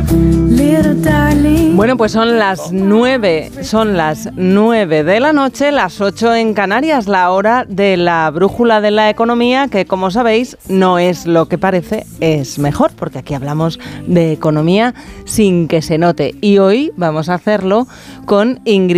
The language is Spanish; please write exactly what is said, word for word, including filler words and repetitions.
Bueno, pues son las nueve, son las nueve de la noche, las ocho en Canarias, la hora de la brújula de la economía, que como sabéis no es lo que parece, es mejor, porque aquí hablamos de economía sin que se note. Y hoy vamos a hacerlo con Ingrid